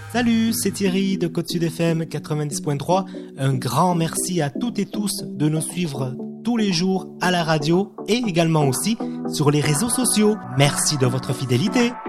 Salut, c'est Thierry de Côte Sud FM 90.3. Un grand merci à toutes et tous de nous suivre tous les jours à la radio et également aussi sur les réseaux sociaux. Merci de votre fidélité.